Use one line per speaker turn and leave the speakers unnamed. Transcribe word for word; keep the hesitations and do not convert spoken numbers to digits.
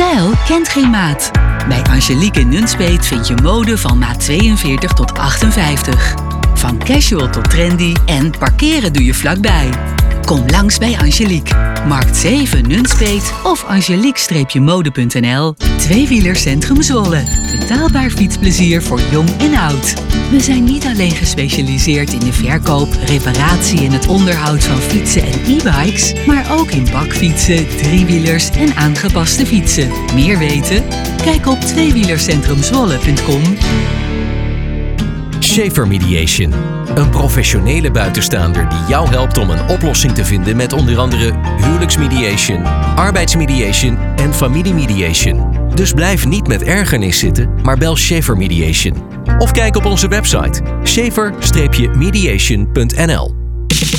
Stijl kent geen maat. Bij Angelique in Nunspeet vind je mode van maat tweeënveertig tot achtenvijftig. Van casual tot trendy en parkeren doe je vlakbij. Kom langs bij Angelique. Markt zeven Nunspeet of angelique mode punt n l. Tweewielercentrum Zwolle. Betaalbaar fietsplezier voor jong en oud. We zijn niet alleen gespecialiseerd in de verkoop, reparatie en het onderhoud van fietsen en e-bikes, maar ook in bakfietsen, driewielers en aangepaste fietsen. Meer weten? Kijk op tweewielercentrum zwolle punt com.
Schaefer Mediation. Een professionele buitenstaander die jou helpt om een oplossing te vinden met onder andere huwelijksmediation, arbeidsmediation en familiemediation. Dus blijf niet met ergernis zitten, maar bel Schaefer Mediation. Of kijk op onze website schaefer mediation punt n l.